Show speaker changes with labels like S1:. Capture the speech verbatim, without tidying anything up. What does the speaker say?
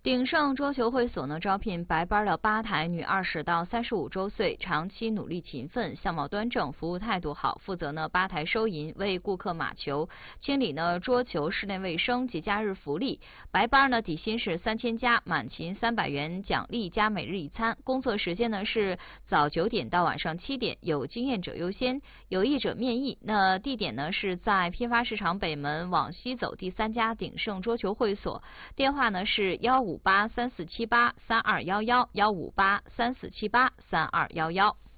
S1: 鼎盛桌球会所呢招聘白班的吧台女，二十到三十五周岁，长期努力勤奋，相貌端正，服务态度好，负责呢吧台收银，为顾客码球，清理呢桌球，室内卫生及假日福利。白班呢底薪是三千加，满勤三百元奖励加每日一餐。工作时间呢是早九点到晚上七点，有经验者优先，有意者面议。那地点呢是在批发市场北门往西走第三家鼎盛桌球会所，电话呢是幺五八三四七八三二幺幺幺五八三四七八三二幺幺。